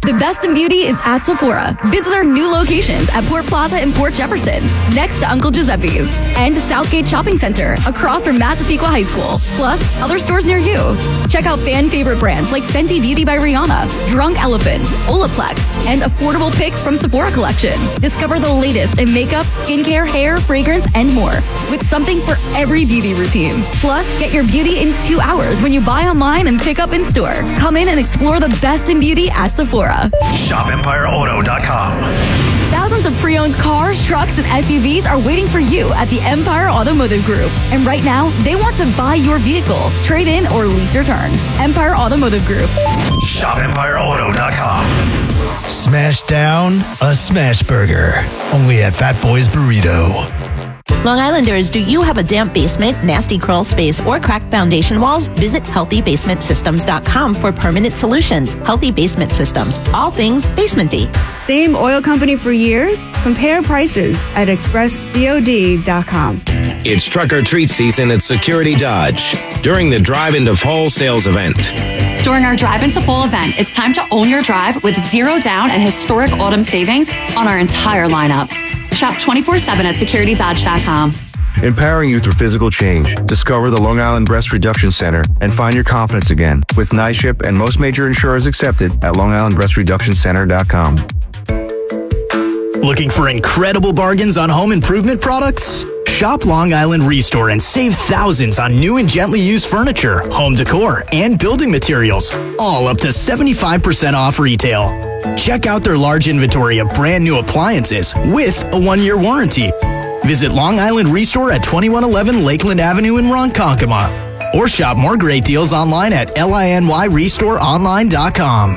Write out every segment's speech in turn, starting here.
The best in beauty is at Sephora. Visit our new locations at Port Plaza and Port Jefferson, next to Uncle Giuseppe's, and Southgate Shopping Center across from Massapequa High School, plus other stores near you. Check out fan favorite brands like Fenty Beauty by Rihanna, Drunk Elephant, Olaplex, and affordable picks from Sephora Collection. Discover the latest in makeup, skincare, hair, fragrance, and more, with something for every beauty routine. Plus, get your beauty in 2 hours when you buy online and pick up in store. Come in and explore the best in beauty at Sephora. ShopEmpireAuto.com. Thousands of pre-owned cars, trucks, and SUVs are waiting for you at the Empire Automotive Group. And right now, they want to buy your vehicle, trade in, or lease your turn. Empire Automotive Group. ShopEmpireAuto.com. Smash down a smash burger. Only at Fat Boy's Burrito. Long Islanders, do you have a damp basement, nasty crawl space, or cracked foundation walls? Visit HealthyBasementSystems.com for permanent solutions. Healthy Basement Systems. All things basement-y. Same oil company for years? Compare prices at ExpressCOD.com. It's Truck or Treat season at Security Dodge during the Drive into Fall sales event. During our Drive into Fall event, it's time to own your drive with 0 down and historic autumn savings on our entire lineup. Shop 24/7 at securitydodge.com. Empowering you through physical change. Discover the Long Island Breast Reduction Center and find your confidence again with NYSHIP and most major insurers accepted at LongIslandBreastReductionCenter.com. Looking for incredible bargains on home improvement products? Shop Long Island Restore and save thousands on new and gently used furniture, home decor, and building materials, all up to 75% off retail. Check out their large inventory of brand new appliances with a 1-year warranty. Visit Long Island Restore at 2111 Lakeland Avenue in Ronkonkoma. Or shop more great deals online at LINYRestoreOnline.com.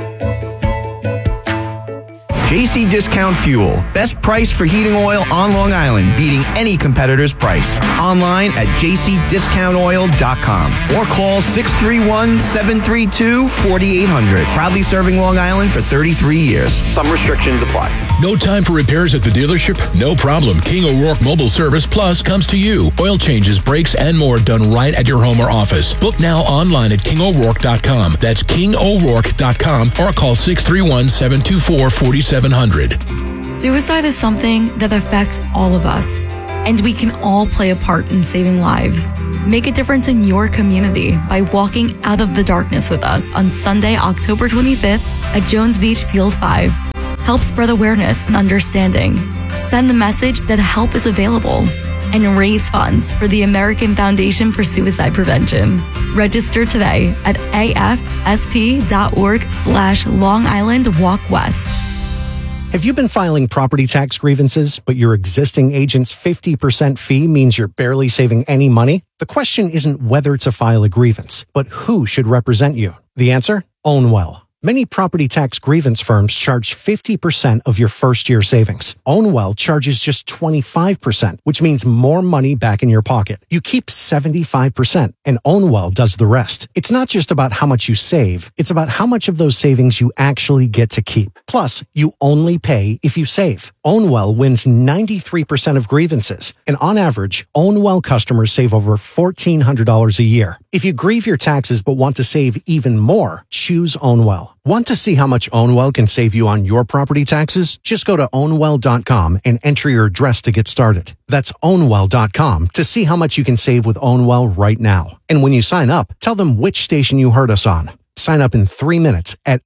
JC Discount Fuel. Best price for heating oil on Long Island, beating any competitor's price. Online at jcdiscountoil.com or call 631-732-4800. Proudly serving Long Island for 33 years. Some restrictions apply. No time for repairs at the dealership? No problem. King O'Rourke Mobile Service Plus comes to you. Oil changes, brakes, and more done right at your home or office. Book now online at kingo'rourke.com. That's kingo'rourke.com or call 631-724-4700. Suicide is something that affects all of us, and we can all play a part in saving lives. Make a difference in your community by walking out of the darkness with us on Sunday, October 25th at Jones Beach Field 5. Help spread awareness and understanding. Send the message that help is available and raise funds for the American Foundation for Suicide Prevention. Register today at afsp.org/Long Island Walk West. Have you been filing property tax grievances, but your existing agent's 50% fee means you're barely saving any money? The question isn't whether to file a grievance, but who should represent you. The answer? Ownwell. Many property tax grievance firms charge 50% of your first-year savings. Ownwell charges just 25%, which means more money back in your pocket. You keep 75%, and Ownwell does the rest. It's not just about how much you save, it's about how much of those savings you actually get to keep. Plus, you only pay if you save. Ownwell wins 93% of grievances, and on average, Ownwell customers save over $1,400 a year. If you grieve your taxes but want to save even more, choose Ownwell. Want to see how much Ownwell can save you on your property taxes? Just go to ownwell.com and enter your address to get started. That's ownwell.com to see how much you can save with Ownwell right now. And when you sign up, tell them which station you heard us on. Sign up in 3 minutes at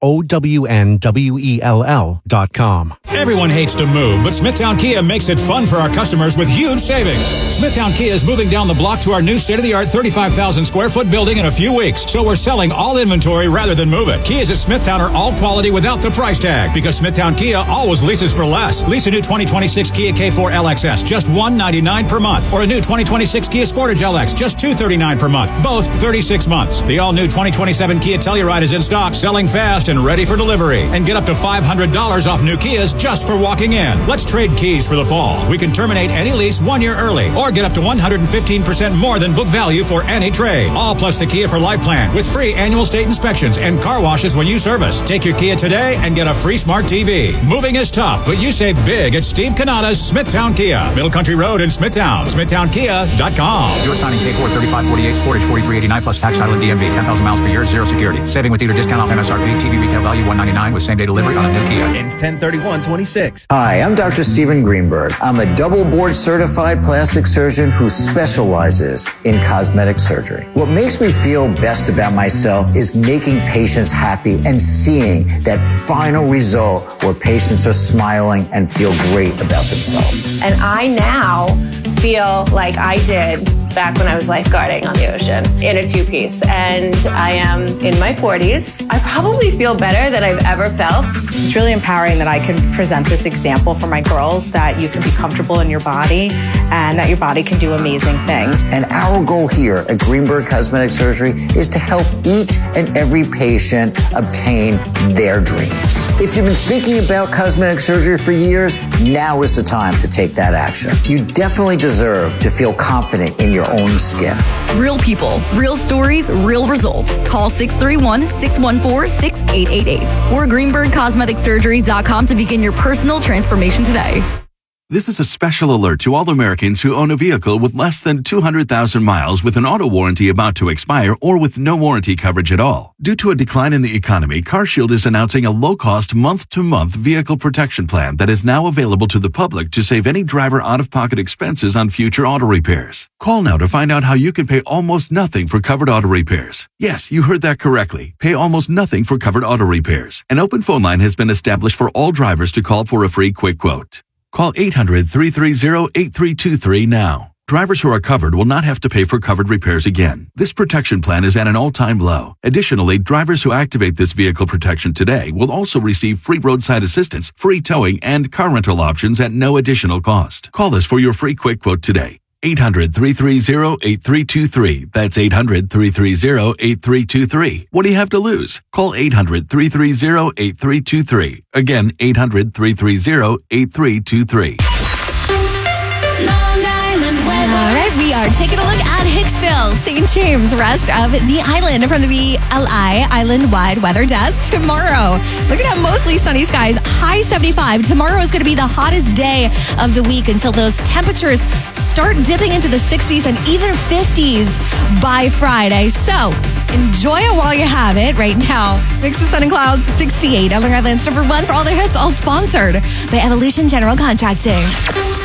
ownwell.com. Everyone hates to move, but Smithtown Kia makes it fun for our customers with huge savings. Smithtown Kia is moving down the block to our new state-of-the-art 35,000 square foot building in a few weeks, so we're selling all inventory rather than move it. Kias at Smithtown are all quality without the price tag, because Smithtown Kia always leases for less. Lease a new 2026 Kia K4 LXS, just $199 per month, or a new 2026 Kia Sportage LX, just $239 per month, both 36 months. The all-new 2027 Kia Telluride is in stock, selling fast and ready for delivery. And get up to $500 off new Kias just for walking in. Let's trade keys for the fall. We can terminate any lease 1 year early or get up to 115% more than book value for any trade. All plus the Kia for Life plan with free annual state inspections and car washes when you service. Take your Kia today and get a free smart TV. Moving is tough, but you save big at Steve Canada's Smithtown Kia. Middle Country Road in Smithtown. SmithtownKia.com. You're signing K4 3548, Sportage 4389 plus tax, title, and DMV. 10,000 miles per year, zero security. Saving with dealer discount off MSRP. TV retail value $199 with same-day delivery on a new Kia. Ends 10/31/26. Hi, I'm Dr. Stephen Greenberg. I'm a double board certified plastic surgeon who specializes in cosmetic surgery. What makes me feel best about myself is making patients happy and seeing that final result where patients are smiling and feel great about themselves. And I now feel like I did back when I was lifeguarding on the ocean in a two-piece. And I am in my 40s. I probably feel better than I've ever felt. It's really empowering that I can present this example for my girls, that you can be comfortable in your body and that your body can do amazing things. And our goal here at Greenberg Cosmetic Surgery is to help each and every patient obtain their dreams. If you've been thinking about cosmetic surgery for years, now is the time to take that action. You definitely deserve to feel confident in your own skin. Real people, real stories, real results. Call 631-614-6888 or greenbergcosmeticsurgery.com to begin your personal transformation today. This is a special alert to all Americans who own a vehicle with less than 200,000 miles with an auto warranty about to expire or with no warranty coverage at all. Due to a decline in the economy, CarShield is announcing a low-cost month-to-month vehicle protection plan that is now available to the public to save any driver out-of-pocket expenses on future auto repairs. Call now to find out how you can pay almost nothing for covered auto repairs. Yes, you heard that correctly. Pay almost nothing for covered auto repairs. An open phone line has been established for all drivers to call for a free quick quote. Call 800-330-8323 now. Drivers who are covered will not have to pay for covered repairs again. This protection plan is at an all-time low. Additionally, drivers who activate this vehicle protection today will also receive free roadside assistance, free towing, and car rental options at no additional cost. Call us for your free quick quote today. 800-330-8323. That's 800-330-8323. What do you have to lose? Call 800-330-8323. Again, 800-330-8323. All right, we are taking a look at Hicksville, St. James, rest of the island from the BLI Island-wide weather desk. Tomorrow, looking at mostly sunny skies, high 75. Tomorrow is going to be the hottest day of the week until those temperatures start dipping into the 60s and even 50s by Friday. So enjoy it while you have it. Right now, mix of sun and clouds, 68. On Long Island's #1 for all their hits, all sponsored by Evolution General Contracting.